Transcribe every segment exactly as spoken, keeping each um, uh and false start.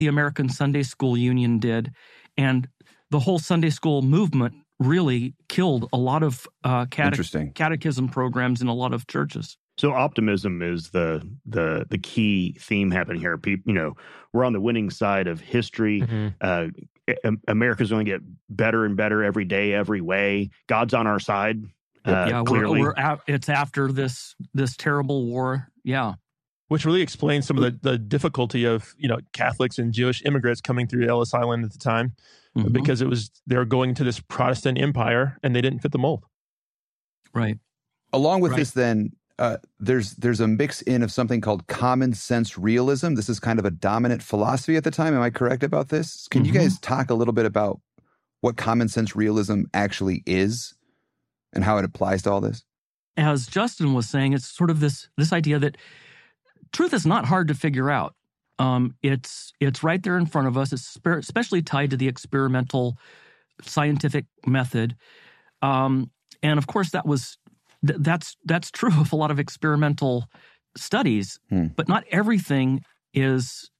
the American Sunday School Union did. And the whole Sunday school movement really killed a lot of uh, cate- catechism programs in a lot of churches. So optimism is the the the key theme happening here. People, you know, we're on the winning side of history. Mm-hmm. Uh, America's going to get better and better every day, every way. God's on our side. Uh, yeah, clearly, we're, we're at, it's after this this terrible war. Yeah, which really explains some of the, the difficulty of you know Catholics and Jewish immigrants coming through Ellis Island at the time, mm-hmm. because it was they were going to this Protestant empire and they didn't fit the mold. Right. Along with right. this, then. Uh, there's there's a mix in of something called common sense realism. This is kind of a dominant philosophy at the time. Am I correct about this? Can mm-hmm. you guys talk a little bit about what common sense realism actually is and how it applies to all this? As Justin was saying, it's sort of this this idea that truth is not hard to figure out. Um, it's it's right there in front of us. It's especially tied to the experimental scientific method, um, and of course that was. Th- that's that's true of a lot of experimental studies, hmm. but not everything is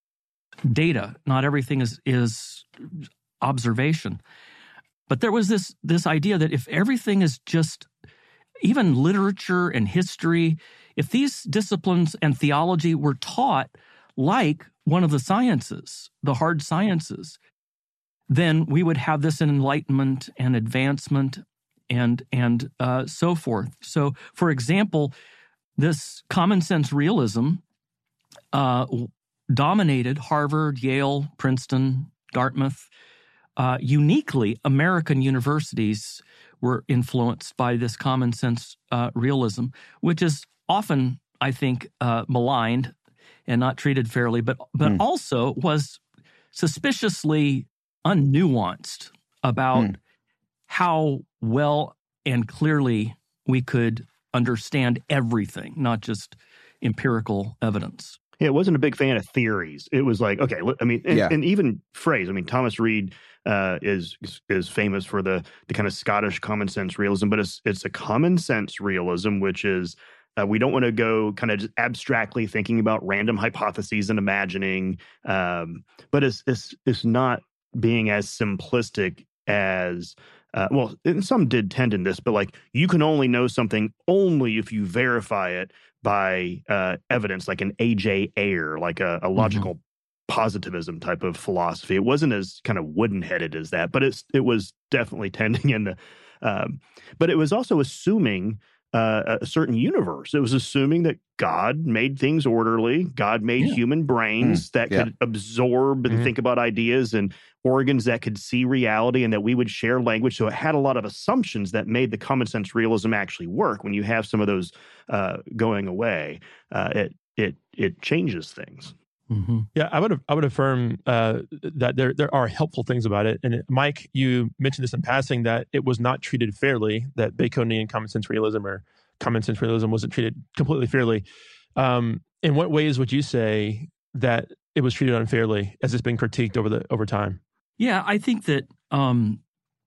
data. Not everything is is observation. But there was this this idea that if everything is just, even literature and history, if these disciplines and theology were taught like one of the sciences, the hard sciences, then we would have this enlightenment and advancement and and uh, so forth. So, for example, this common sense realism uh, dominated Harvard, Yale, Princeton, Dartmouth. Uh, uniquely, American universities were influenced by this common sense uh, realism, which is often, I think, uh, maligned and not treated fairly, but but mm. also was suspiciously unnuanced about mm. how well and clearly we could understand everything, not just empirical evidence. Yeah, it wasn't a big fan of theories. It was like, okay, I mean, and, yeah. and even phrase. I mean, Thomas Reid uh, is is famous for the the kind of Scottish common sense realism, but it's it's a common sense realism, which is uh, we don't want to go kind of just abstractly thinking about random hypotheses and imagining, um, but it's it's it's not being as simplistic as. Uh, well, and some did tend in this, but like you can only know something only if you verify it by uh, evidence, like an A J Ayer, like a, a logical mm-hmm. positivism type of philosophy. It wasn't as kind of wooden-headed as that, but it's it was definitely tending in the. Um, but it was also assuming uh, a certain universe. It was assuming that God made things orderly. God made yeah. human brains mm-hmm. that yeah. could absorb and mm-hmm. think about ideas, and organs that could see reality, and that we would share language. So it had a lot of assumptions that made the common sense realism actually work. When you have some of those uh, going away, uh, it it it changes things. Mm-hmm. Yeah, I would I would affirm uh, that there there are helpful things about it. And Mike, you mentioned this in passing, that it was not treated fairly. That Baconian common sense realism or common sense realism wasn't treated completely fairly. Um, in what ways would you say that it was treated unfairly as it's been critiqued over the over time? Yeah, I think that um,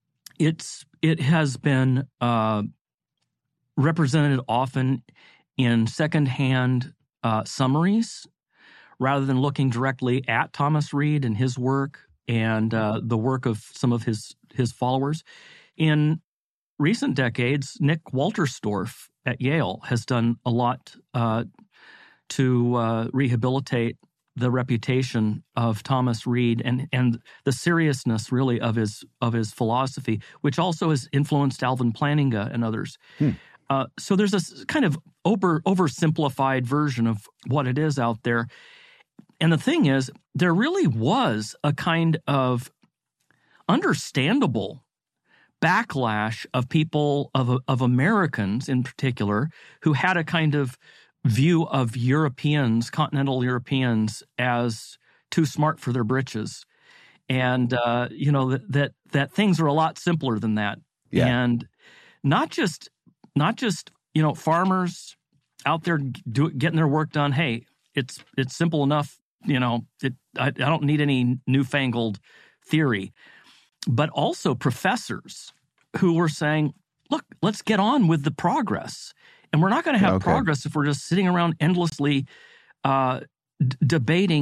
it's it has been uh, represented often in secondhand uh, summaries, rather than looking directly at Thomas Reid and his work and uh, the work of some of his his followers. In recent decades, Nick Walterstorff at Yale has done a lot uh, to uh, rehabilitate the reputation of Thomas Reid and and the seriousness really of his of his philosophy, which also has influenced Alvin Plantinga and others. Hmm. Uh, so there's a kind of over oversimplified version of what it is out there. And the thing is, there really was a kind of understandable backlash of people, of of Americans in particular, who had a kind of view of Europeans, continental Europeans, as too smart for their britches, and uh, you know that, that that things are a lot simpler than that, yeah. and not just not just you know farmers out there do, getting their work done. Hey, it's it's simple enough. You know, it, I, I don't need any newfangled theory, but also professors who were saying, "Look, let's get on with the progress." And we're not going to have okay. progress if we're just sitting around endlessly uh, d- debating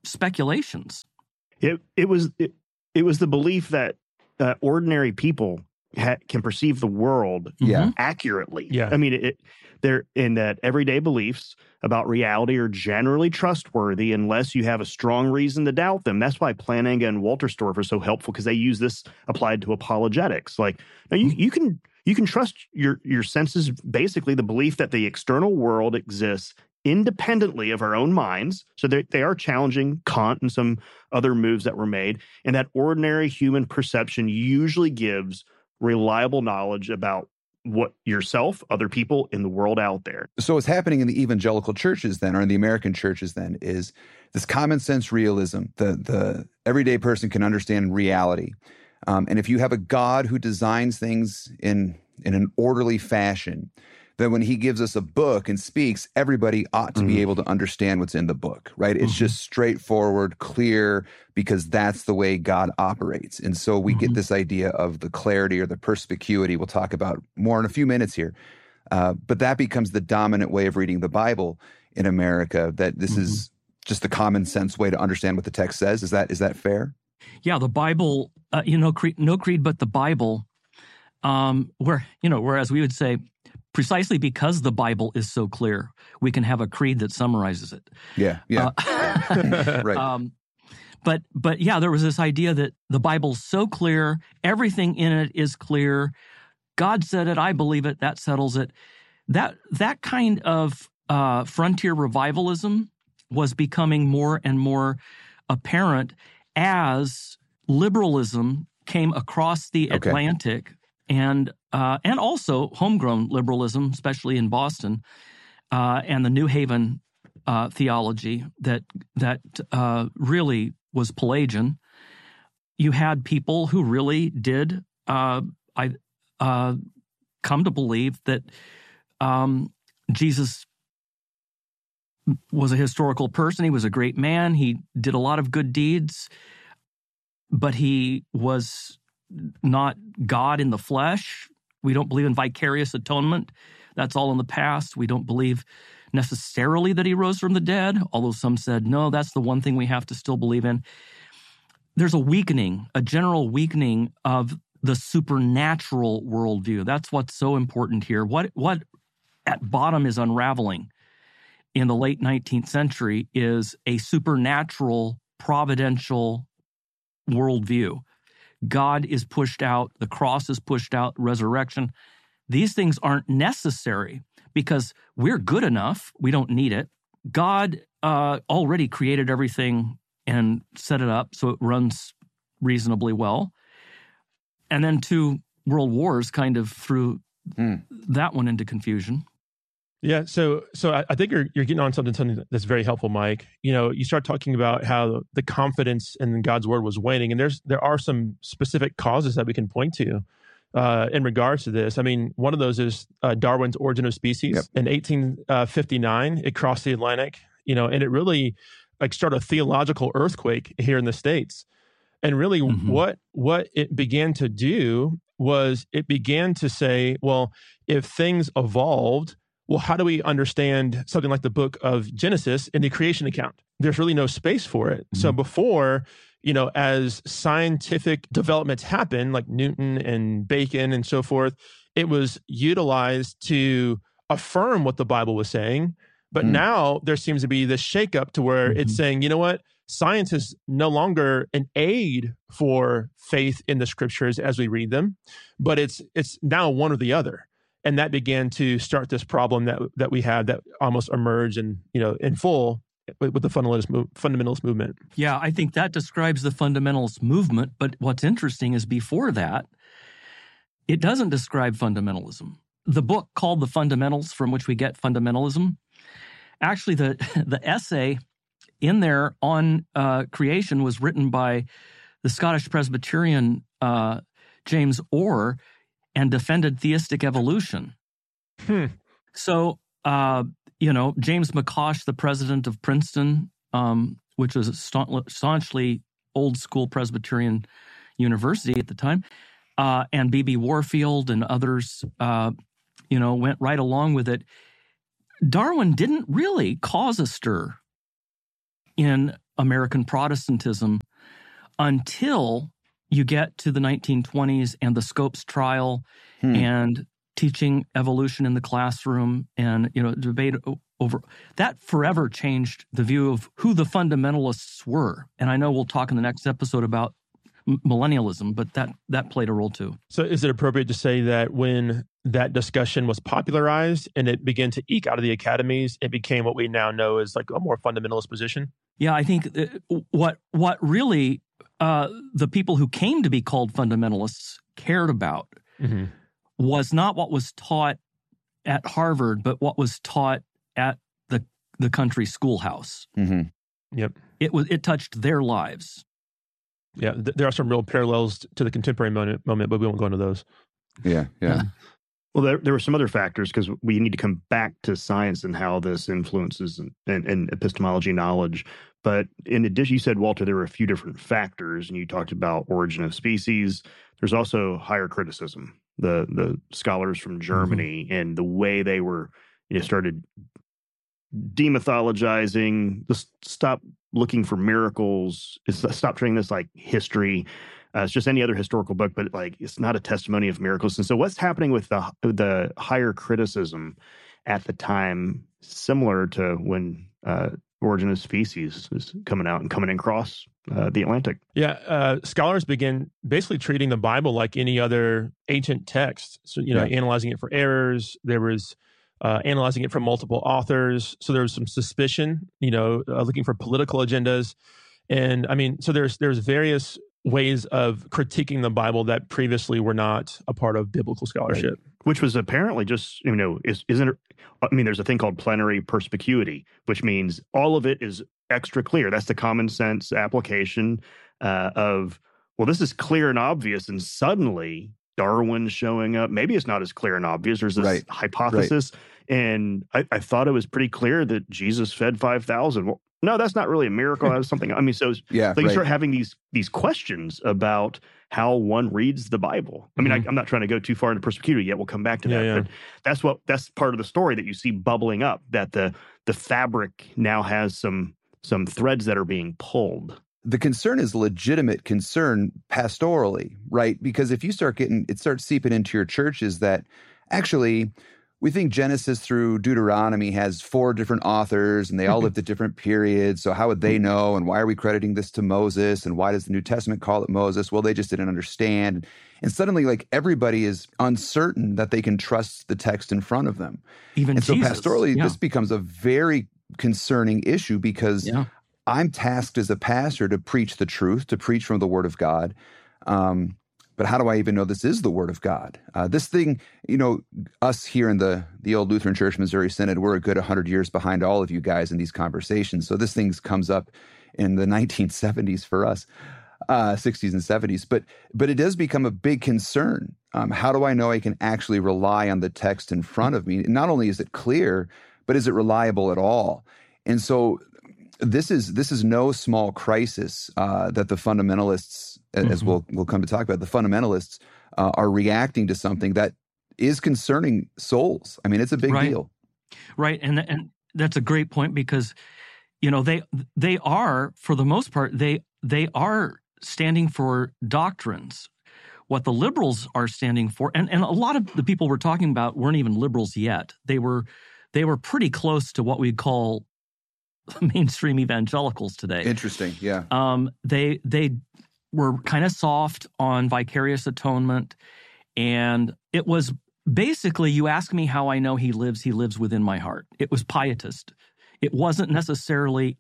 speculations. It it was it, it was the belief that uh, ordinary people ha- can perceive the world Yeah. accurately. Yeah. I mean, it, they're in that everyday beliefs about reality are generally trustworthy unless you have a strong reason to doubt them. That's why Plantinga and Wolterstorff are so helpful, because they use this applied to apologetics. Like, now you you can you can trust your your senses, basically the belief that the external world exists independently of our own minds. So they they are challenging Kant and some other moves that were made, and that ordinary human perception usually gives reliable knowledge about what yourself, other people, in the world out there. So what's happening in the evangelical churches then, or in the American churches then, is this common sense realism. The the everyday person can understand reality. Um, and if you have a God who designs things in in an orderly fashion, then when he gives us a book and speaks, everybody ought to mm-hmm. be able to understand what's in the book, right? It's mm-hmm. just straightforward, clear, because that's the way God operates. And so we mm-hmm. get this idea of the clarity or the perspicuity we'll talk about more in a few minutes here. Uh, but that becomes the dominant way of reading the Bible in America, that this mm-hmm. is just the common sense way to understand what the text says. Is that is that fair? Yeah, the Bible, uh, you know, creed, no creed but the Bible, um, where, you know, whereas we would say, precisely because the Bible is so clear, we can have a creed that summarizes it. Yeah, yeah. Uh, right. Um, but, but yeah, there was this idea that the Bible's so clear, everything in it is clear. God said it, I believe it, that settles it. That, that kind of uh, frontier revivalism was becoming more and more apparent as liberalism came across the Okay. Atlantic, and uh, and also homegrown liberalism, especially in Boston, uh, and the New Haven uh, theology that that uh, really was Pelagian. You had people who really did uh, I uh, come to believe that um, Jesus was a historical person. He was a great man. He did a lot of good deeds, but he was not God in the flesh. We don't believe in vicarious atonement. That's all in the past. We don't believe necessarily that he rose from the dead, although some said, no, that's the one thing we have to still believe in. There's a weakening, a general weakening of the supernatural worldview. That's what's so important here. What, what at bottom is unraveling in the late nineteenth century is a supernatural, providential worldview. God is pushed out, the cross is pushed out, resurrection. These things aren't necessary because we're good enough. We don't need it. God uh, already created everything and set it up so it runs reasonably well. And then two world wars kind of threw mm. that one into confusion. Yeah, so so I, I think you're you're getting on something something that's very helpful, Mike. You know, you start talking about how the confidence in God's word was waning, and there's there are some specific causes that we can point to uh, in regards to this. I mean, one of those is uh, Darwin's Origin of Species. Yep. In eighteen fifty-nine, it crossed the Atlantic, you know, and it really like started a theological earthquake here in the States. And really, mm-hmm. what what it began to do was it began to say, well, if things evolved, well, how do we understand something like the book of Genesis in the creation account? There's really no space for it. Mm-hmm. So before, you know, as scientific developments happen, like Newton and Bacon and so forth, it was utilized to affirm what the Bible was saying. But mm. now there seems to be this shakeup to where mm-hmm. it's saying, you know what? Science is no longer an aid for faith in the scriptures as we read them, but it's it's now one or the other. And that began to start this problem that that we had that almost emerged in, you know, in full with, with the fundamentalist, move, fundamentalist movement. Yeah, I think that describes the fundamentalist movement. But what's interesting is before that, it doesn't describe fundamentalism. The book called The Fundamentals, from which we get fundamentalism, actually the the essay in there on uh, creation was written by the Scottish Presbyterian uh, James Orr, and defended theistic evolution. Hmm. So, uh, you know, James McCosh, the president of Princeton, um, which was a staunchly old-school Presbyterian university at the time, uh, and B B Warfield and others, uh, you know, went right along with it. Darwin didn't really cause a stir in American Protestantism until you get to the nineteen twenties and the Scopes trial hmm. and teaching evolution in the classroom and, you know, debate over that forever changed the view of who the fundamentalists were. And I know we'll talk in the next episode about millennialism, but that that played a role too. So is it appropriate to say that when that discussion was popularized and it began to eke out of the academies, it became what we now know as like a more fundamentalist position? Yeah, I think what what really uh, the people who came to be called fundamentalists cared about mm-hmm. was not what was taught at Harvard, but what was taught at the the country schoolhouse. Mm-hmm. Yep, it was it touched their lives. Yeah, th- there are some real parallels to the contemporary moment, moment, but we won't go into those. Yeah, yeah. Well, there, there were some other factors because we need to come back to science and how this influences and, and, and epistemology knowledge. But in addition, you said, Walter, there were a few different factors, and you talked about origin of species. There's also higher criticism. The the scholars from Germany mm-hmm. and the way they were, you know, started demythologizing, just stop looking for miracles, stop treating this like history. Uh, it's just any other historical book, but like it's not a testimony of miracles. And so what's happening with the the higher criticism at the time, similar to when uh, Origin of Species is coming out and coming across uh, the Atlantic? Yeah, uh, scholars begin basically treating the Bible like any other ancient text. So, you know, yeah. analyzing it for errors. There was uh, analyzing it from multiple authors. So there was some suspicion, you know, uh, looking for political agendas. And I mean, so there's there's various ways of critiquing the Bible that previously were not a part of biblical scholarship. Right. Which was apparently just, you know, is, isn't it, I mean, there's a thing called plenary perspicuity, which means all of it is extra clear. That's the common sense application uh, of, well, this is clear and obvious, and suddenly Darwin's showing up. Maybe it's not as clear and obvious. There's this right. hypothesis, right. and I, I thought it was pretty clear that Jesus fed five thousand. Well, no, that's not really a miracle. That was something. I mean, so, yeah, so you right. start having these these questions about how one reads the Bible. I mean, mm-hmm. I, I'm not trying to go too far into perspicuity yet. We'll come back to that. Yeah, yeah. But that's what that's part of the story that you see bubbling up. That the the fabric now has some some threads that are being pulled. The concern is legitimate concern pastorally, right? Because if you start getting it starts seeping into your churches that actually, we think Genesis through Deuteronomy has four different authors and they all lived at different periods. So how would they know? And why are we crediting this to Moses? And why does the New Testament call it Moses? Well, they just didn't understand. And suddenly, like, everybody is uncertain that they can trust the text in front of them. Even and so Jesus. pastorally, yeah. this becomes a very concerning issue because yeah. I'm tasked as a pastor to preach the truth, to preach from the Word of God. Um, But how do I even know this is the Word of God? Uh, this thing, you know, us here in the the old Lutheran Church Missouri Synod, we're a good one hundred years behind all of you guys in these conversations. So this thing comes up in the nineteen seventies for us, uh, sixties and seventies. But but it does become a big concern. Um, how do I know I can actually rely on the text in front of me? And not only is it clear, but is it reliable at all? And so this is this is no small crisis uh, that the fundamentalists, mm-hmm. as we'll we'll come to talk about, the fundamentalists uh, are reacting to something that is concerning souls. I mean, it's a big right. deal, right? And and that's a great point because, you know, they they are for the most part they they are standing for doctrines. What the liberals are standing for, and and a lot of the people we're talking about weren't even liberals yet. They were they were pretty close to what we'd call mainstream evangelicals today. Interesting, yeah. Um, they they were kind of soft on vicarious atonement, and it was basically, you ask me how I know he lives, he lives within my heart. It was pietist. It wasn't necessarily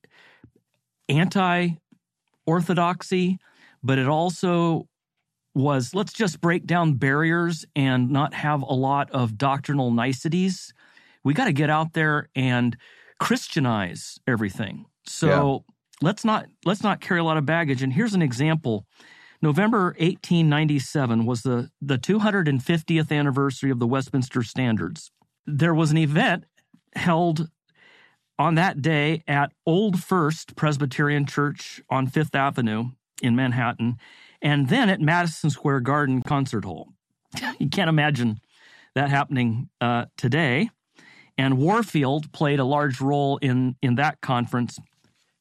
anti-orthodoxy, but it also was, let's just break down barriers and not have a lot of doctrinal niceties. We got to get out there and Christianize everything. So yeah. let's not let's not carry a lot of baggage. And here's an example. November eighteen ninety-seven was the, the two hundred fiftieth anniversary of the Westminster Standards. There was an event held on that day at Old First Presbyterian Church on Fifth Avenue in Manhattan, and then at Madison Square Garden Concert Hall. You can't imagine that happening uh, today. And Warfield played a large role in, in that conference.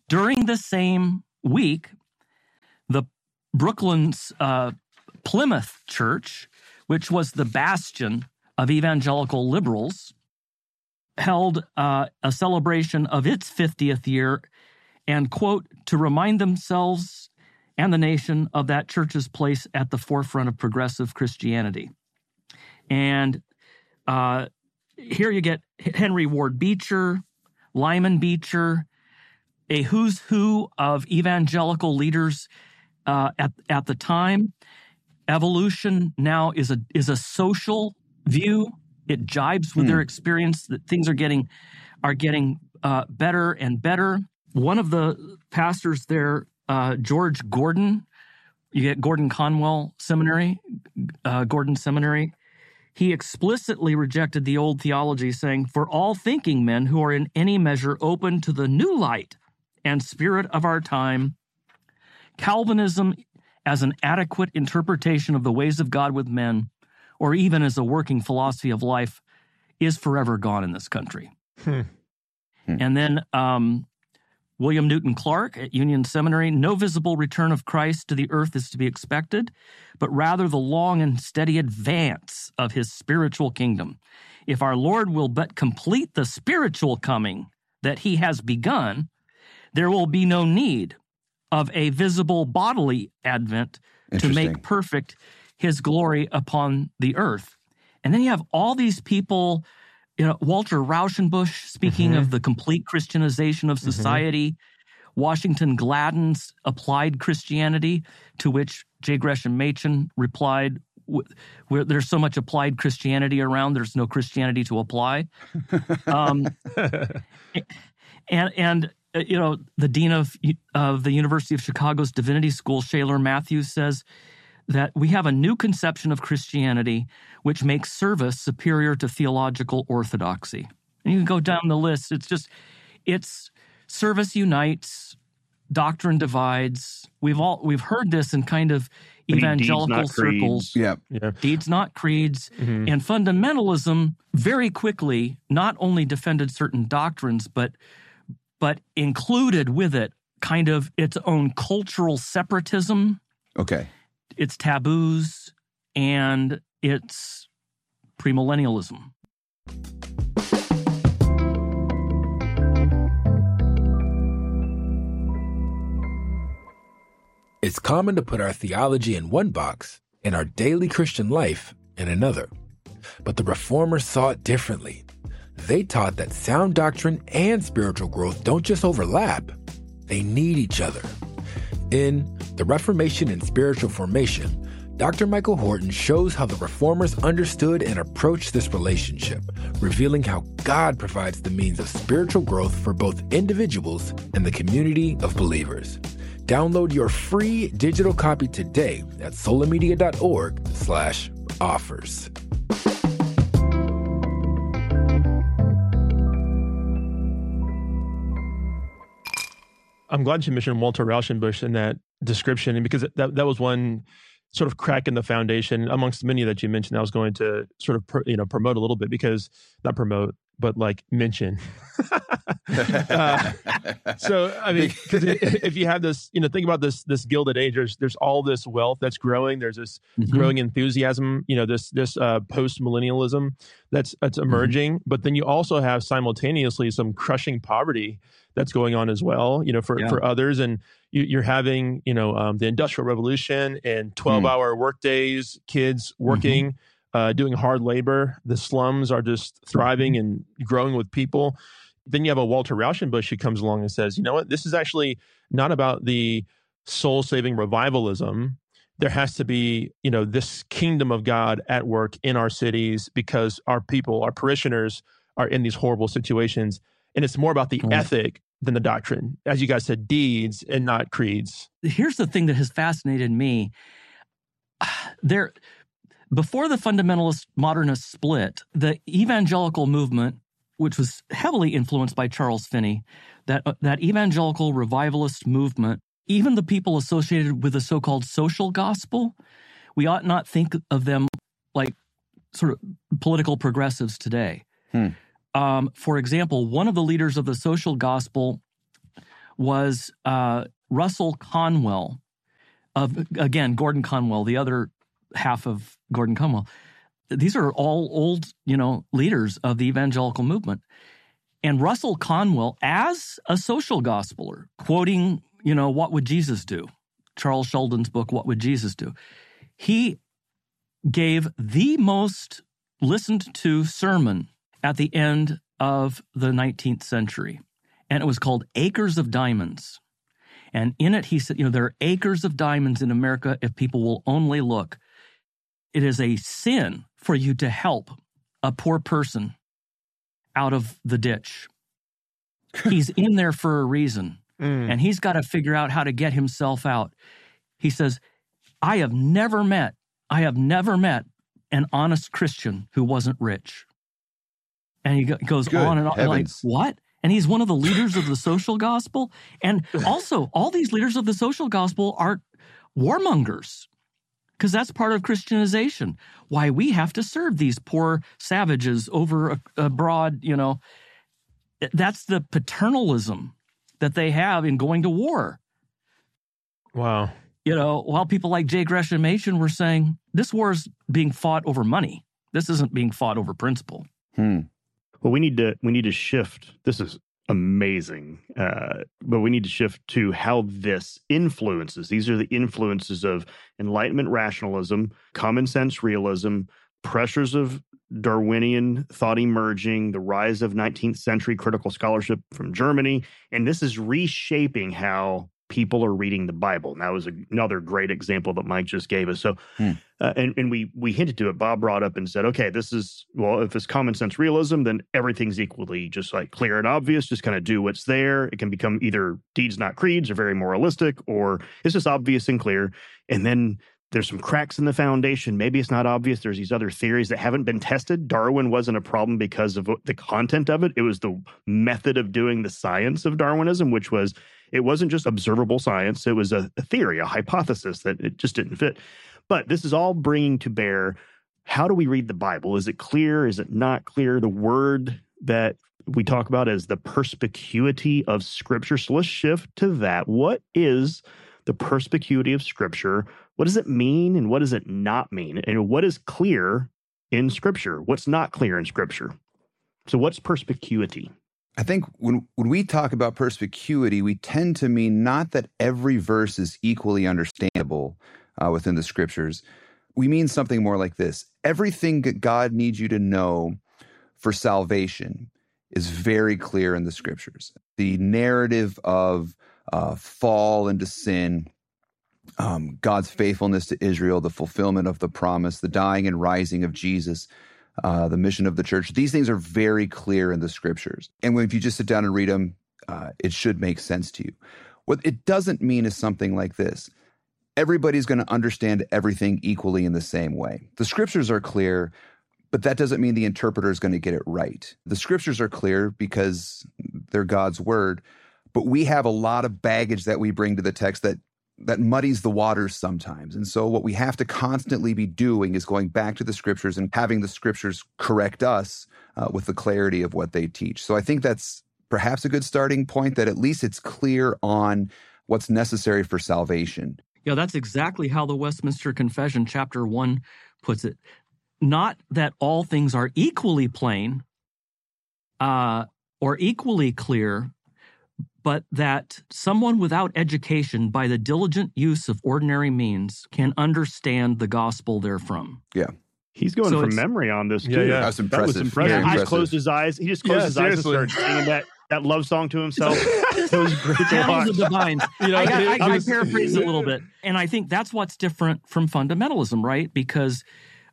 During the same week, the Brooklyn's uh, Plymouth Church, which was the bastion of evangelical liberals, held uh, a celebration of its fiftieth year and, quote, to remind themselves and the nation of that church's place at the forefront of progressive Christianity. And uh, here you get Henry Ward Beecher, Lyman Beecher, a who's who of evangelical leaders uh, at at the time. Evolution now is a is a social view. It jibes with hmm. their experience that things are getting are getting uh, better and better. One of the pastors there, uh, George Gordon, you get Gordon Conwell Seminary, uh, Gordon Seminary. He explicitly rejected the old theology, saying, "For all thinking men who are in any measure open to the new light and spirit of our time, Calvinism as an adequate interpretation of the ways of God with men, or even as a working philosophy of life, is forever gone in this country." Hmm. Hmm. And then um, William Newton Clark at Union Seminary, "No visible return of Christ to the earth is to be expected, but rather the long and steady advance of his spiritual kingdom. If our Lord will but complete the spiritual coming that he has begun, there will be no need of a visible bodily advent to make perfect his glory upon the earth." And then you have all these people, you know, Walter Rauschenbusch speaking mm-hmm. of the complete Christianization of society, mm-hmm. Washington Gladden's applied Christianity, to which J. Gresham Machen replied, "Where there's so much applied Christianity around, there's no Christianity to apply." um, and and you know, the dean of of the University of Chicago's Divinity School, Shaler Matthews, says that we have a new conception of Christianity which makes service superior to theological orthodoxy. And you can go down the list. It's just, it's service unites, doctrine divides. We've all we've heard this in kind of evangelical circles. Yeah. yeah. Deeds, not creeds. Mm-hmm. And fundamentalism very quickly not only defended certain doctrines, but but included with it kind of its own cultural separatism. Okay. Its taboos and its premillennialism. It's common to put our theology in one box and our daily Christian life in another. But the Reformers saw it differently. They taught that sound doctrine and spiritual growth don't just overlap, they need each other. In The Reformation and Spiritual Formation, Doctor Michael Horton shows how the Reformers understood and approached this relationship, revealing how God provides the means of spiritual growth for both individuals and the community of believers. Download your free digital copy today at solamedia.org slash offers. I'm glad you mentioned Walter Rauschenbusch in that description, and because that that was one sort of crack in the foundation amongst many that you mentioned. I was going to sort of pro, you know promote a little bit, because not promote, but like mention. uh, so I mean, because if you have this, you know, think about this this Gilded Age. There's there's all this wealth that's growing. There's this mm-hmm. growing enthusiasm. You know, this this uh, post millennialism that's that's emerging. Mm-hmm. But then you also have simultaneously some crushing poverty that's going on as well, you know, for, yeah. for others. And you, you're having, you know, um, the Industrial Revolution and twelve-hour mm. work days, kids working, mm-hmm. uh, doing hard labor. The slums are just thriving and growing with people. Then you have a Walter Rauschenbusch who comes along and says, you know what, this is actually not about the soul-saving revivalism. There has to be, you know, this kingdom of God at work in our cities, because our people, our parishioners are in these horrible situations. And it's more about the right. ethic than the doctrine. As you guys said, deeds and not creeds. Here's the thing that has fascinated me. There, before the fundamentalist modernist split, the evangelical movement, which was heavily influenced by Charles Finney, that uh, that evangelical revivalist movement, even the people associated with the so-called social gospel, we ought not think of them like sort of political progressives today. Hmm. Um, for example, one of the leaders of the social gospel was uh, Russell Conwell of, again, Gordon Conwell, the other half of Gordon Conwell. These are all old, you know, leaders of the evangelical movement. And Russell Conwell, as a social gospeler, quoting, you know, What Would Jesus Do? Charles Sheldon's book, What Would Jesus Do? He gave the most listened to sermon at the end of the nineteenth century. And it was called Acres of Diamonds. And in it, he said, you know, there are acres of diamonds in America if people will only look. It is a sin for you to help a poor person out of the ditch. He's in there for a reason, mm. and he's got to figure out how to get himself out. He says, I have never met, I have never met an honest Christian who wasn't rich. And he goes Good on and on, heavens. like, what? And he's one of the leaders of the social gospel. And also, all these leaders of the social gospel are warmongers, because that's part of Christianization. Why we have to serve these poor savages over abroad, you know. That's the paternalism that they have in going to war. Wow. You know, while people like J. Gresham Machen were saying, this war is being fought over money. This isn't being fought over principle. Hmm. Well, we need to we need to shift. This is amazing, uh, but we need to shift to how this influences. These are the influences of Enlightenment rationalism, common sense realism, pressures of Darwinian thought emerging, the rise of nineteenth century critical scholarship from Germany, and this is reshaping how people are reading the Bible. And that was a, another great example that Mike just gave us. So, hmm. uh, and, and we we hinted to it. Bob brought up and said, okay, this is, well, if it's common sense realism, then everything's equally just like clear and obvious. Just kind of do what's there. It can become either deeds, not creeds, or very moralistic, or it's just obvious and clear. And then there's some cracks in the foundation. Maybe it's not obvious. There's these other theories that haven't been tested. Darwin wasn't a problem because of the content of it. It was the method of doing the science of Darwinism, which was, it wasn't just observable science. It was a, a theory, a hypothesis that it just didn't fit. But this is all bringing to bear, how do we read the Bible? Is it clear? Is it not clear? The word that we talk about is the perspicuity of Scripture. So let's shift to that. What is the perspicuity of Scripture? What does it mean, and what does it not mean? And what is clear in Scripture? What's not clear in Scripture? So what's perspicuity? I think when when we talk about perspicuity, we tend to mean not that every verse is equally understandable uh, within the Scriptures. We mean something more like this. Everything that God needs you to know for salvation is very clear in the Scriptures. The narrative of uh, fall into sin, um, God's faithfulness to Israel, the fulfillment of the promise, the dying and rising of Jesus, Uh, the mission of the church. These things are very clear in the Scriptures. And when, if you just sit down and read them, uh, it should make sense to you. What it doesn't mean is something like this. Everybody's going to understand everything equally in the same way. The Scriptures are clear, but that doesn't mean the interpreter is going to get it right. The Scriptures are clear because they're God's word, but we have a lot of baggage that we bring to the text that that muddies the waters sometimes. And so what we have to constantly be doing is going back to the Scriptures and having the Scriptures correct us uh, with the clarity of what they teach. So I think that's perhaps a good starting point, that at least it's clear on what's necessary for salvation. Yeah, that's exactly how the Westminster Confession, chapter one, puts it. Not that all things are equally plain uh, or equally clear, but that someone without education, by the diligent use of ordinary means, can understand the gospel therefrom. Yeah. He's going So from it's- memory on this, too. Yeah, yeah. That's That impressive. was impressive. Very He just impressive. closed his eyes. He just closed Yeah, his eyes and seriously. started singing that, that love song to himself. It was great to Channels watch. of divine. You know, I, got, it- I, I it was- paraphrase a little bit. And I think that's what's different from fundamentalism, right? Because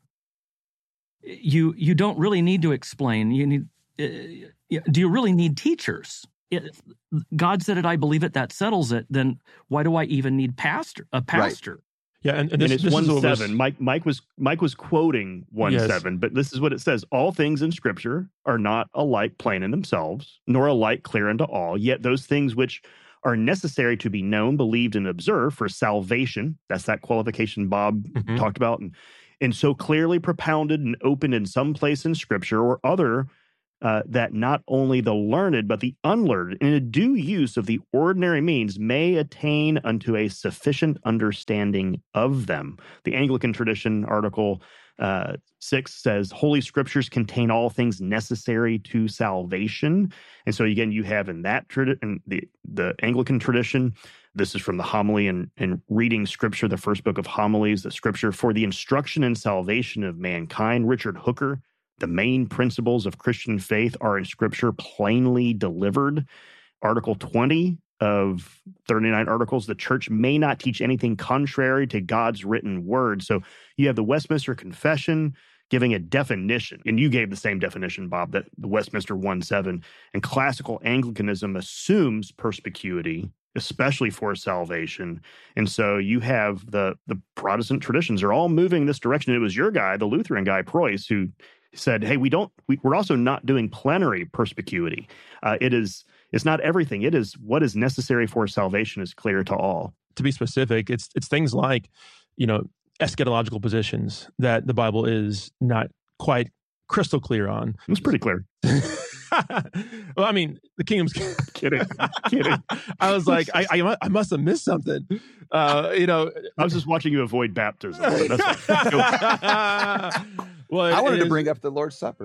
you you don't really need to explain. You need. Uh, do you really need teachers? It, God said it, I believe it, that settles it. Then why do I even need pastor a pastor? Yeah, and, and And this, it's this one is what was- seven. Mike Mike was Mike was quoting one Yes. seven, but this is what it says: all things in Scripture are not alike plain in themselves, nor alike clear unto all. Yet those things which are necessary to be known, believed, and observed for salvation, that's that qualification Bob Mhm. talked about, and, and so clearly propounded and opened in some place in Scripture or other uh, that not only the learned, but the unlearned, in a due use of the ordinary means, may attain unto a sufficient understanding of them. The Anglican tradition, Article uh, six, says, Holy Scriptures contain all things necessary to salvation. And so, again, you have in that tradition, the, the Anglican tradition, this is from the Homily and, and Reading Scripture, the first book of Homilies, the Scripture for the instruction and salvation of mankind. Richard Hooker, the main principles of Christian faith are in Scripture plainly delivered. Article twenty of thirty-nine articles, the church may not teach anything contrary to God's written word. So you have the Westminster Confession giving a definition, and you gave the same definition, Bob, that the Westminster one seven, and classical Anglicanism assumes perspicuity, especially for salvation. And so you have the, the Protestant traditions are all moving in this direction. It was your guy, the Lutheran guy, Preuss, who said, hey, we don't, we, we're also not doing plenary perspicuity. Uh, it is, it's not everything. It is what is necessary for salvation is clear to all. To be specific, it's it's things like, you know, eschatological positions that the Bible is not quite crystal clear on. It's pretty clear. Well, I mean, the kingdom's kidding, kidding. I was like, I, I, I must have missed something. Uh, you know, I was just watching you avoid baptism. That's well, I wanted is, to bring up the Lord's Supper.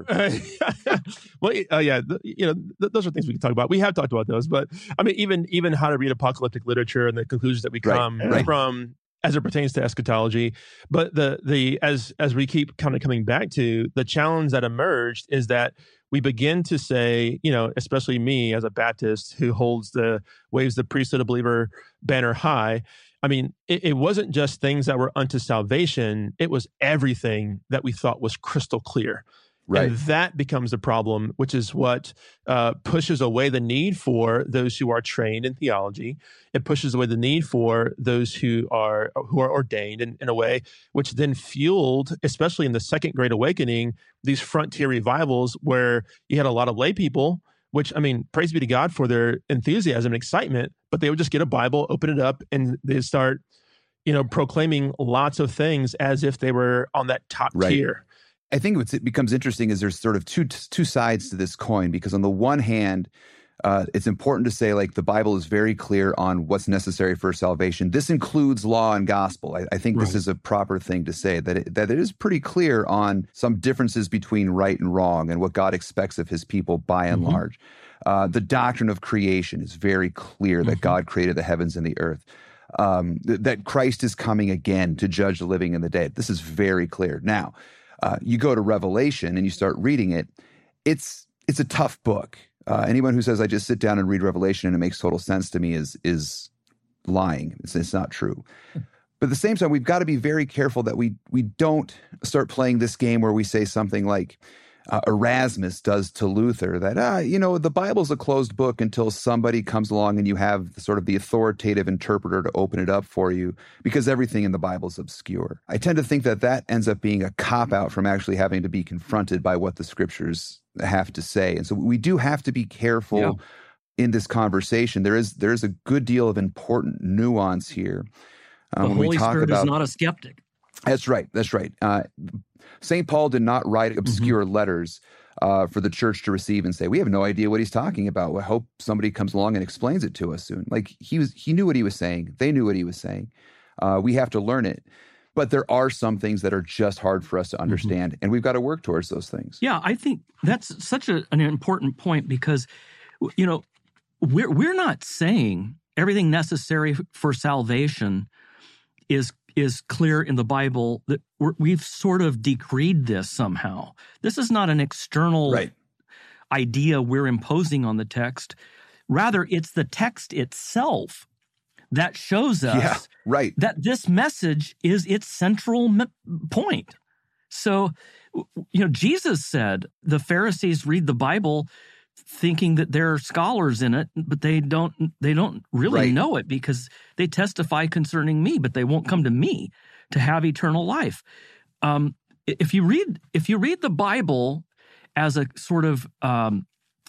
well, uh, yeah, the, you know, th- those are things we can talk about. We have talked about those, but I mean, even even how to read apocalyptic literature and the conclusions that we come right, right. from as it pertains to eschatology. But the the as as we keep kind of coming back to, the challenge that emerged is that we begin to say, you know, especially me as a Baptist who holds the waves the priesthood of believer banner high. I mean, it, it wasn't just things that were unto salvation. It was everything that we thought was crystal clear. Right. And that becomes a problem, which is what uh, pushes away the need for those who are trained in theology. It pushes away the need for those who are who are ordained in, in a way, which then fueled, especially in the Second Great Awakening, these frontier revivals where you had a lot of lay people, which, I mean, praise be to God for their enthusiasm and excitement, but they would just get a Bible, open it up, and they'd start, you know, proclaiming lots of things as if they were on that top right. tier. I think what becomes interesting is there's sort of two two sides to this coin, because on the one hand, uh, it's important to say, like, the Bible is very clear on what's necessary for salvation. This includes law and gospel. I, I think right. this is a proper thing to say, that it, that it is pretty clear on some differences between right and wrong and what God expects of his people by and mm-hmm. large. Uh, the doctrine of creation is very clear that mm-hmm. God created the heavens and the earth. Um, th- that Christ is coming again to judge the living and the dead. This is very clear. Now, Uh, you go to Revelation and you start reading it, it's it's a tough book. Uh, anyone who says, I just sit down and read Revelation and it makes total sense to me is is lying. It's, it's not true. But at the same time, we've got to be very careful that we we don't start playing this game where we say something like uh, Erasmus does to Luther, that, ah, you know, the Bible's a closed book until somebody comes along and you have the, sort of the authoritative interpreter to open it up for you, because everything in the Bible is obscure. I tend to think that that ends up being a cop-out from actually having to be confronted by what the scriptures have to say. And so we do have to be careful yeah. in this conversation. There is there is a good deal of important nuance here. Um, the when Holy we talk Spirit about, is not a skeptic. That's right. That's right. Uh, Saint Paul did not write obscure mm-hmm. letters uh, for the church to receive and say, we have no idea what he's talking about. I hope somebody comes along and explains it to us soon. Like, he was, he knew what he was saying. They knew what he was saying. Uh, we have to learn it. But there are some things that are just hard for us to understand, mm-hmm. and we've got to work towards those things. Yeah, I think that's such a, an important point, because, you know, we're we're not saying everything necessary for salvation is is clear in the Bible, that we're, we've sort of decreed this somehow. This is not an external right. idea we're imposing on the text. Rather, it's the text itself that shows us yeah, right. that this message is its central me- point. So, you know, Jesus said the Pharisees read the Bible thinking that there are scholars in it, but they don't they don't really right. know it, because they testify concerning me, but they won't come to me to have eternal life. Um, if you read if you read the Bible as a sort of um,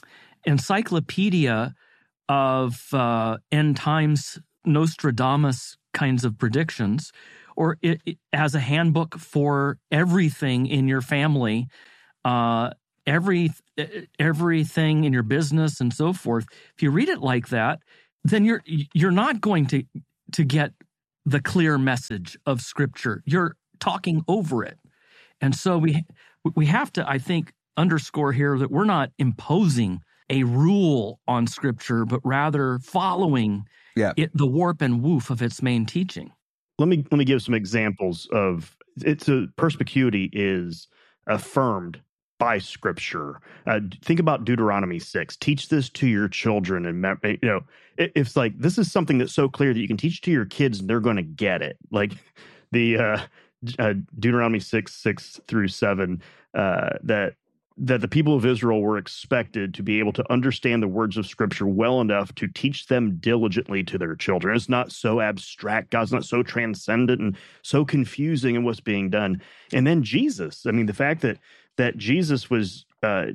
encyclopedia of uh, end times Nostradamus kinds of predictions, or it, it, as a handbook for everything in your family, uh, every everything in your business and so forth, if you read it like that, then you're you're not going to to get the clear message of Scripture. You're talking over it. And so we we have to, I think, underscore here that we're not imposing a rule on Scripture, but rather following yeah. it, the warp and woof of its main teaching. Let me let me give some examples of it's a perspicuity is affirmed by Scripture. Uh, think about Deuteronomy six. Teach this to your children, and you know it, it's like this is something that's so clear that you can teach to your kids, and they're going to get it. Like the uh, uh, Deuteronomy six six through seven uh, that. that the people of Israel were expected to be able to understand the words of Scripture well enough to teach them diligently to their children. It's not so abstract. God's not so transcendent and so confusing in what's being done. And then Jesus, I mean, the fact that that Jesus was, uh,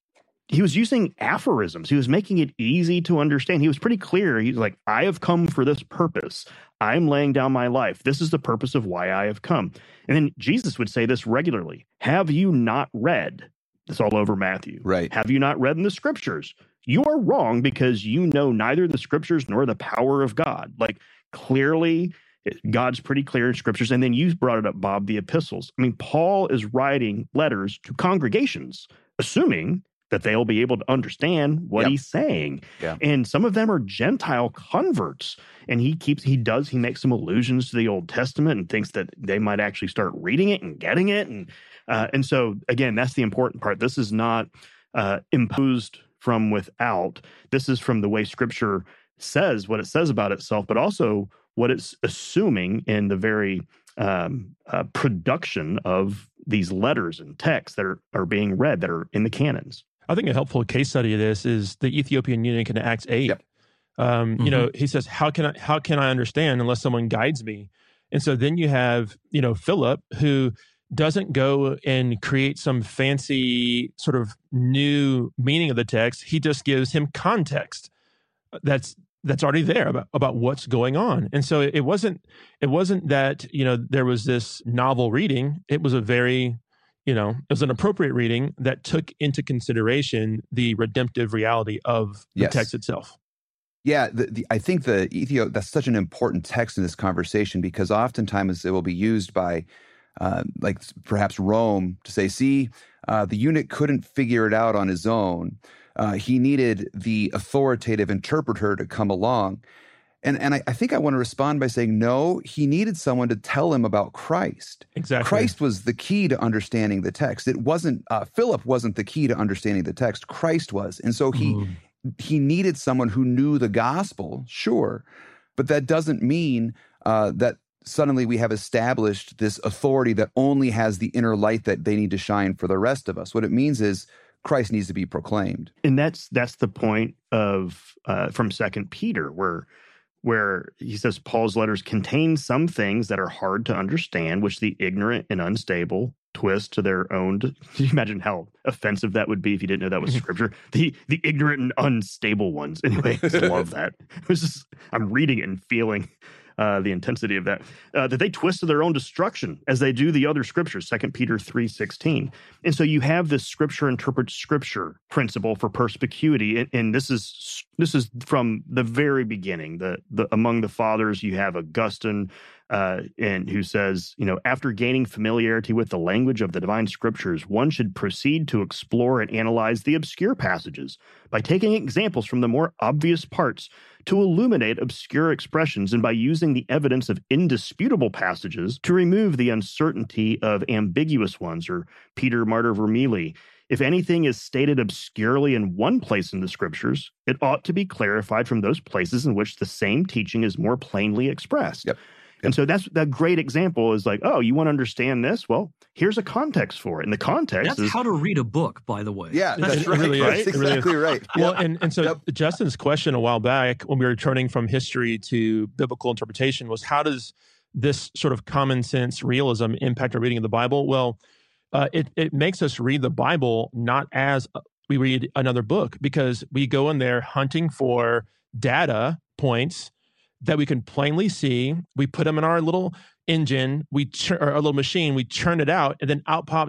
he was using aphorisms. He was making it easy to understand. He was pretty clear. He's like, I have come for this purpose. I'm laying down my life. This is the purpose of why I have come. And then Jesus would say this regularly. Have you not read? It's all over Matthew. Right. Have you not read in the Scriptures? You are wrong because you know neither the Scriptures nor the power of God. Like clearly, God's pretty clear in Scriptures. And then you brought it up, Bob, the epistles. I mean, Paul is writing letters to congregations, assuming that they'll be able to understand what yep. he's saying. Yeah. And some of them are Gentile converts. And he keeps, he does, he makes some allusions to the Old Testament and thinks that they might actually start reading it and getting it. And uh, and so, again, that's the important part. This is not uh, imposed from without. This is from the way Scripture says what it says about itself, but also what it's assuming in the very um, uh, production of these letters and texts that are, are being read, that are in the canons. I think a helpful case study of this is the Ethiopian eunuch in Acts eight. Yep. Um, Mm-hmm. You know, he says, "How can I? How can I understand unless someone guides me?" And so then you have, you know, Philip, who doesn't go and create some fancy sort of new meaning of the text. He just gives him context that's that's already there about, about what's going on. And so it wasn't it wasn't that, you know, there was this novel reading. It was a very, you know, it was an appropriate reading that took into consideration the redemptive reality of the Yes. text itself. Yeah, the, the, I think the Ethio, that's such an important text in this conversation because oftentimes it will be used by uh, like perhaps Rome to say, see, uh, the eunuch couldn't figure it out on his own. Uh, he needed the authoritative interpreter to come along. And and I, I think I want to respond by saying, no, he needed someone to tell him about Christ. Exactly. Christ was the key to understanding the text. It wasn't, uh, Philip wasn't the key to understanding the text. Christ was. And so he, Mm. he needed someone who knew the gospel, sure. But that doesn't mean uh, that suddenly we have established this authority that only has the inner light that they need to shine for the rest of us. What it means is Christ needs to be proclaimed. And that's that's the point of uh, from Second Peter, where where he says Paul's letters contain some things that are hard to understand, which the ignorant and unstable twist to their own. Can you imagine how offensive that would be if you didn't know that was Scripture? The the ignorant and unstable ones. Anyway, I just love that. It was just I'm reading it and feeling uh, the intensity of that. Uh, that they twist to their own destruction as they do the other Scriptures. Second Peter three sixteen. And so you have this Scripture interprets Scripture principle for perspicuity, and, and this is this is from the very beginning. The the among the fathers you have Augustine. Uh, and who says, you know, after gaining familiarity with the language of the divine scriptures, one should proceed to explore and analyze the obscure passages by taking examples from the more obvious parts to illuminate obscure expressions and by using the evidence of indisputable passages to remove the uncertainty of ambiguous ones, or Peter Martyr Vermigli. If anything is stated obscurely in one place in the scriptures, it ought to be clarified from those places in which the same teaching is more plainly expressed. Yep. And so that's that great example is like, oh, you want to understand this? Well, here's a context for it. And the context That's is how to read a book, by the way. Yeah, That's that's it right. really is. That's It really is. exactly right. Well, and, and so Yep. Justin's question a while back when we were turning from history to biblical interpretation was, how does this sort of common sense realism impact our reading of the Bible? Well, uh, it, it makes us read the Bible not as we read another book, because we go in there hunting for data points that we can plainly see. We put them in our little engine, we chur- or our little machine, we churn it out, and then out pops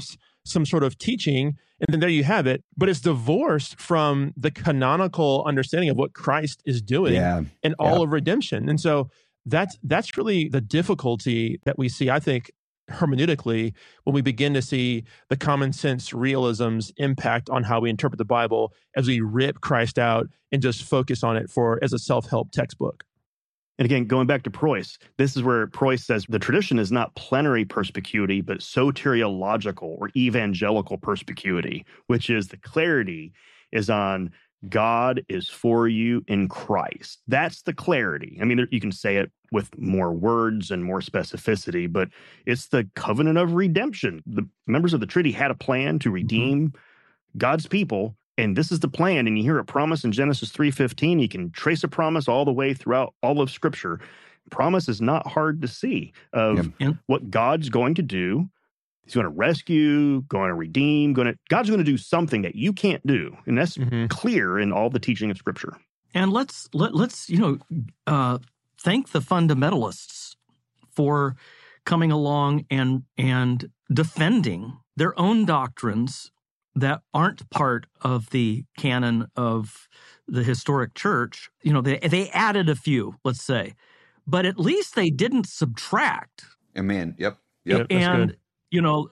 some sort of teaching, and then there you have it. But it's divorced from the canonical understanding of what Christ is doing Yeah. and all Yeah. of redemption. And so that's that's really the difficulty that we see, I think, hermeneutically, when we begin to see the common sense realism's impact on how we interpret the Bible as we rip Christ out and just focus on it for as a self-help textbook. And again, going back to Preuss, this is where Preuss says the tradition is not plenary perspicuity, but soteriological or evangelical perspicuity, which is the clarity is on God is for you in Christ. That's the clarity. I mean, there, you can say it with more words and more specificity, but it's the covenant of redemption. The members of the Trinity had a plan to redeem mm-hmm. God's people, and this is the plan. And you hear a promise in Genesis three fifteen. You can trace a promise all the way throughout all of Scripture. Promise is not hard to see of yep. what God's going to do. He's going to rescue, going to redeem, going to God's going to do something that you can't do, and that's mm-hmm. clear in all the teaching of Scripture. And let's let, let's you know uh, thank the fundamentalists for coming along and and defending their own doctrines that aren't part of the canon of the historic church. You know, they they added a few, let's say, but at least they didn't subtract. Amen. Yep. Yep. And good. you know,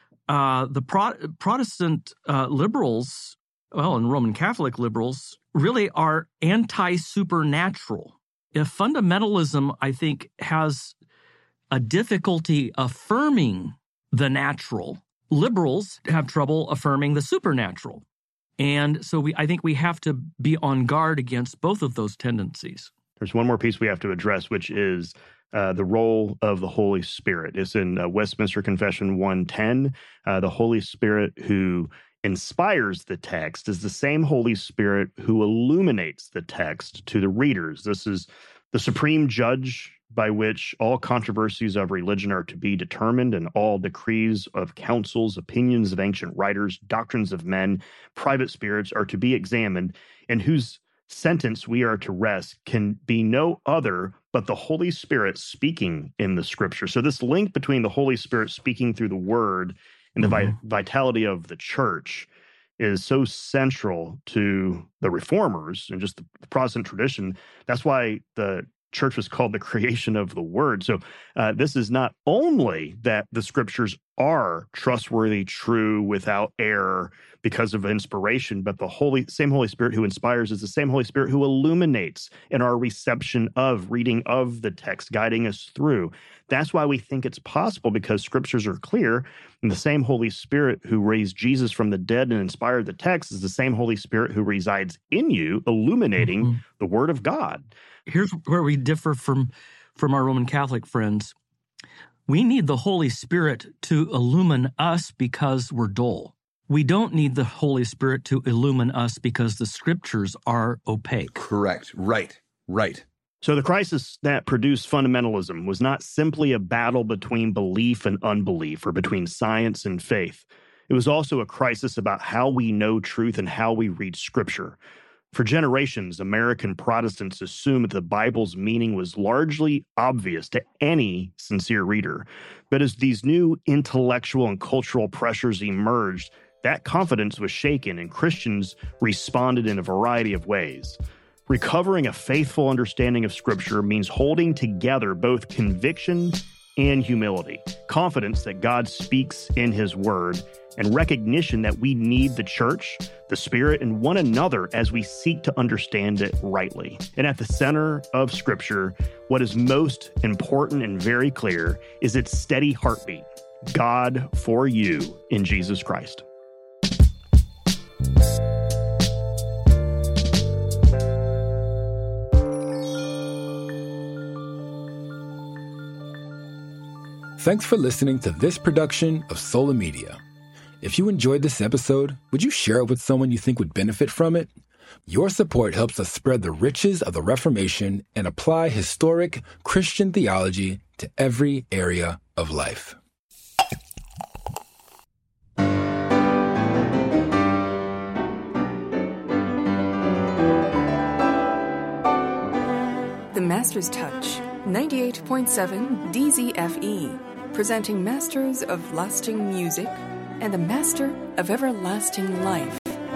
uh, the Pro- Protestant uh, liberals, well, and Roman Catholic liberals, really are anti-supernatural. If fundamentalism, I think, has a difficulty affirming the natural, liberals have trouble affirming the supernatural. And so we, I think we have to be on guard against both of those tendencies. There's one more piece we have to address, which is Uh, the role of the Holy Spirit. It's in uh, Westminster Confession one ten. Uh, the Holy Spirit who inspires the text is the same Holy Spirit who illuminates the text to the readers. This is the supreme judge by which all controversies of religion are to be determined, and all decrees of councils, opinions of ancient writers, doctrines of men, private spirits are to be examined, and whose sentence we are to rest can be no other but the Holy Spirit speaking in the Scripture. So this link between the Holy Spirit speaking through the Word and the mm-hmm. vi- vitality of the church is so central to the Reformers and just the Protestant tradition. That's why the church was called the creation of the Word. So uh, this is not only that the Scriptures are trustworthy, true, without error because of inspiration, but the Holy same Holy Spirit who inspires is the same Holy Spirit who illuminates in our reception of, reading of the text, guiding us through. That's why we think it's possible, because Scriptures are clear, and the same Holy Spirit who raised Jesus from the dead and inspired the text is the same Holy Spirit who resides in you, illuminating mm-hmm. the Word of God. Here's where we differ from, from our Roman Catholic friends. We need the Holy Spirit to illumine us because we're dull. We don't need the Holy Spirit to illumine us because the Scriptures are opaque. Correct. Right. Right. So the crisis that produced fundamentalism was not simply a battle between belief and unbelief, or between science and faith. It was also a crisis about how we know truth and how we read Scripture. For generations, American Protestants assumed that the Bible's meaning was largely obvious to any sincere reader. But as these new intellectual and cultural pressures emerged, that confidence was shaken, and Christians responded in a variety of ways. Recovering a faithful understanding of Scripture means holding together both conviction and humility, confidence that God speaks in His Word, and recognition that we need the church, the Spirit, and one another as we seek to understand it rightly. And at the center of Scripture, what is most important and very clear is its steady heartbeat: God for you in Jesus Christ. Thanks for listening to this production of Sola Media. If you enjoyed this episode, would you share it with someone you think would benefit from it? Your support helps us spread the riches of the Reformation and apply historic Christian theology to every area of life. The Master's Touch, ninety-eight point seven D Z F E, presenting masters of lasting music, and the Master of Everlasting Life.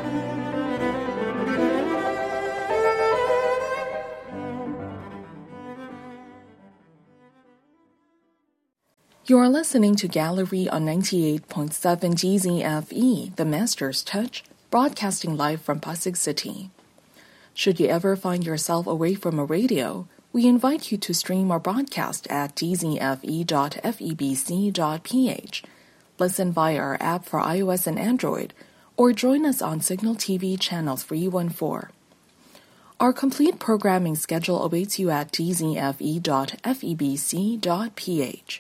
You are listening to Gallery on ninety-eight point seven G Z F E, The Master's Touch, broadcasting live from Pasig City. Should you ever find yourself away from a radio, we invite you to stream our broadcast at d z f e dot f e b c dot p h, listen via our app for iOS and Android, or join us on Signal T V channel three one four. Our complete programming schedule awaits you at d z f e dot f e b c dot p h.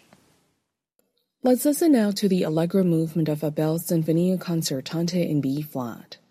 Let's listen now to the Allegro movement of Abel's Sinfonia Concertante in B-flat.